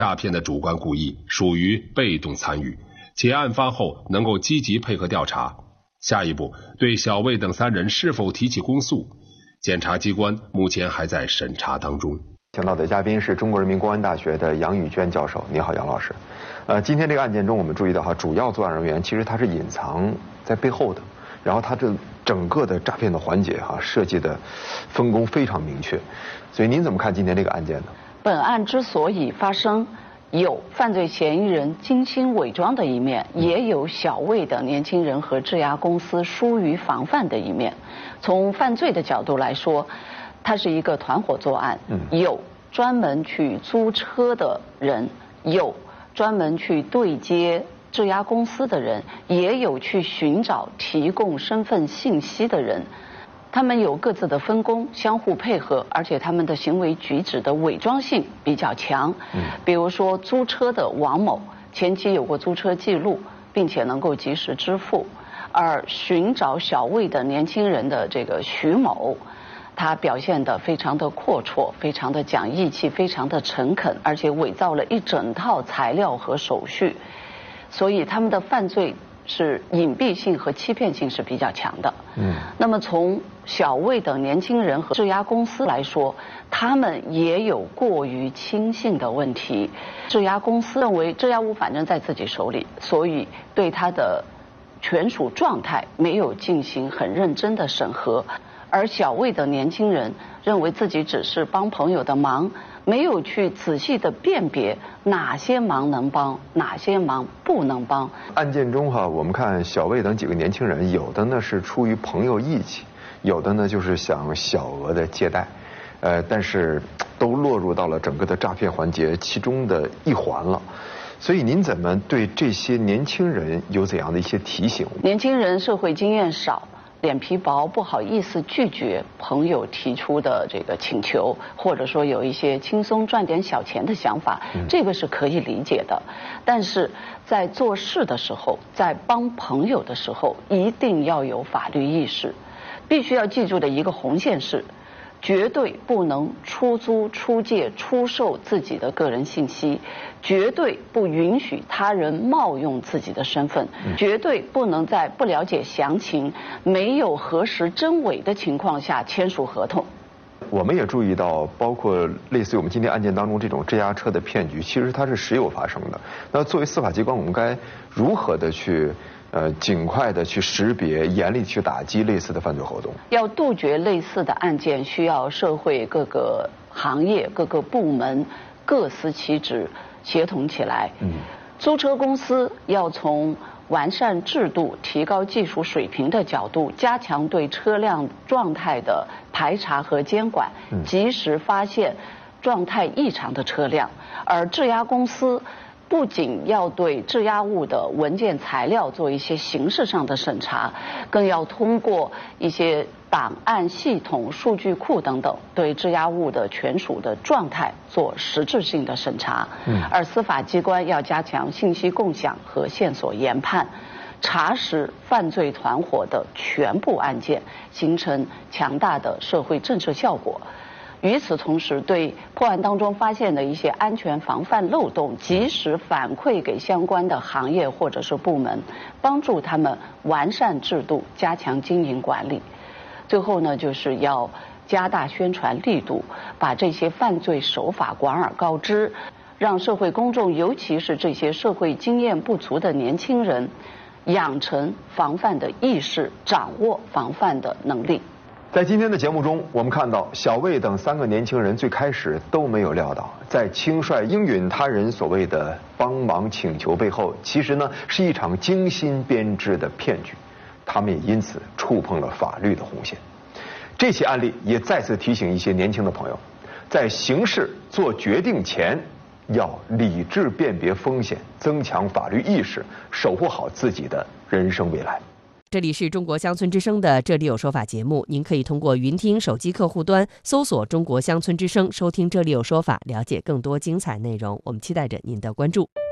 诈骗的主观故意，属于被动参与，且案发后能够积极配合调查。下一步，对小魏等3人是否提起公诉，检察机关目前还在审查当中。 请到的嘉宾是中国人民公安大学的杨宇娟教授。你好，杨老师。今天这个案件中，我们注意到主要作案人员其实他是隐藏在背后的，然后他这整个的诈骗的环节设计的分工非常明确。所以您怎么看今天这个案件呢？ 本案之所以发生，有犯罪嫌疑人精心伪装的一面，也有小魏的年轻人和质押公司疏于防范的一面。从犯罪的角度来说，它是一个团伙作案，有专门去租车的人，有专门去对接质押公司的人，也有去寻找提供身份信息的人。他们有各自的分工，相互配合，而且他们的行为举止的伪装性比较强。比如说租车的王某，前期有过租车记录，并且能够及时支付；而寻找小魏的年轻人的这个徐某，他表现得非常的阔绰，非常的讲义气，非常的诚恳，而且伪造了一整套材料和手续，所以他们的犯罪是隐蔽性和欺骗性是比较强的。那么从小魏等年轻人和质押公司来说，他们也有过于轻信的问题。质押公司认为质押物反正在自己手里，所以对他的权属状态没有进行很认真的审核。而小魏的年轻人认为自己只是帮朋友的忙，没有去仔细的辨别哪些忙能帮，哪些忙不能帮。 案件中我们看小魏等几个年轻人，有的呢是出于朋友义气，有的呢就是想小额的借贷，但是都落入到了整个的诈骗环节其中的一环了。所以您怎么对这些年轻人有怎样的一些提醒？ 年轻人社会经验少，脸皮薄，不好意思拒绝朋友提出的这个请求，或者说有一些轻松赚点小钱的想法，这个是可以理解的。但是在做事的时候，在帮朋友的时候，一定要有法律意识。必须要记住的一个红线是，绝对不能出租、出借、出售自己的个人信息，绝对不允许他人冒用自己的身份，绝对不能在不了解详情、没有核实真伪的情况下签署合同。 我们也注意到，包括类似于我们今天案件当中这种质押车的骗局，其实它是时有发生的。那作为司法机关，我们该如何的去尽快的去识别，严厉去打击类似的犯罪活动？ 要杜绝类似的案件，需要社会各个行业、各个部门各司其职，协同起来。租车公司要从完善制度、提高技术水平的角度，加强对车辆状态的排查和监管，及时发现状态异常的车辆。而质押公司不仅要对质押物的文件材料做一些形式上的审查，更要通过一些档案系统、数据库等等，对质押物的权属的状态做实质性的审查。而司法机关要加强信息共享和线索研判，查实犯罪团伙的全部案件，形成强大的社会震慑效果。与此同时，对破案当中发现的一些安全防范漏洞，及时反馈给相关的行业或者是部门，帮助他们完善制度，加强经营管理。最后呢，就是要加大宣传力度，把这些犯罪手法广而告之，让社会公众，尤其是这些社会经验不足的年轻人，养成防范的意识，掌握防范的能力。 在今天的节目中，我们看到小魏等3个年轻人最开始都没有料到，在轻率应允他人所谓的帮忙请求背后，其实呢是一场精心编织的骗局，他们也因此触碰了法律的红线。这起案例也再次提醒一些年轻的朋友，在行事做决定前，要理智辨别风险，增强法律意识，守护好自己的人生未来。 这里是中国乡村之声的这里有说法节目，您可以通过云听手机客户端搜索中国乡村之声，收听这里有说法，了解更多精彩内容。我们期待着您的关注。